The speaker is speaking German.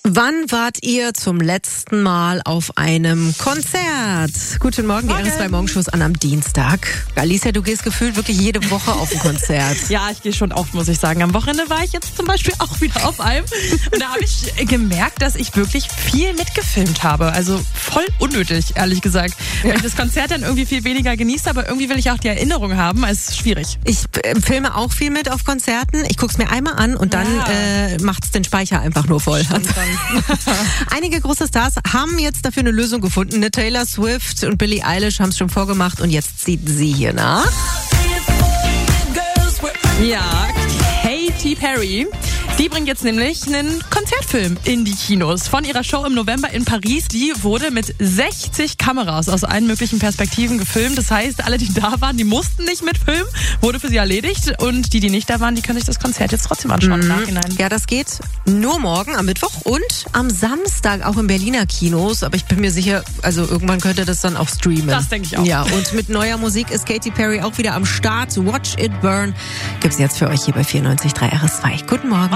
Wann wart ihr zum letzten Mal auf einem Konzert? Guten Morgen, die RS2 Morgenshows an am Dienstag. Alicia, du gehst gefühlt wirklich jede Woche auf ein Konzert. Ja, ich gehe schon oft, muss ich sagen. Am Wochenende war ich jetzt zum Beispiel auch wieder auf einem. Und da habe ich gemerkt, dass ich wirklich viel mitgefilmt habe. Also voll unnötig, ehrlich gesagt. Weil ich das Konzert dann irgendwie viel weniger genieße, aber irgendwie will ich auch die Erinnerung haben. Es ist schwierig. Ich filme auch viel mit auf Konzerten. Ich guck's mir einmal an und dann macht's den Speicher einfach nur voll. Einige große Stars haben jetzt dafür eine Lösung gefunden. Ne, Taylor Swift und Billie Eilish haben es schon vorgemacht und jetzt zieht sie hier nach. Ja, Katy Perry. Die bringt jetzt nämlich einen Konzertfilm in die Kinos. Von ihrer Show im November in Paris. Die wurde mit 60 Kameras aus allen möglichen Perspektiven gefilmt. Das heißt, alle, die da waren, die mussten nicht mitfilmen. Wurde für sie erledigt. Und die nicht da waren, die können sich das Konzert jetzt trotzdem anschauen im Nachhinein. Ja, das geht nur morgen am Mittwoch und am Samstag auch in Berliner Kinos. Aber ich bin mir sicher, also irgendwann könnte das dann auch streamen. Das denke ich auch. Ja, und mit neuer Musik ist Katy Perry auch wieder am Start. Watch It Burn gibt's jetzt für euch hier bei 94.3 RS2. Guten Morgen.